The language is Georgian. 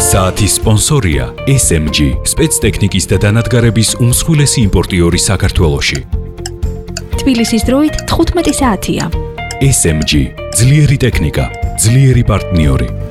საათის სპონსორია SMG, სპეცტექნიკის და დანადგარების უმსხვილესი იმპორტიორი საქართველოში. თბილისის დროით 15 საათია. SMG, ძლიერი ტექნიკა, ძლიერი პარტნიორი.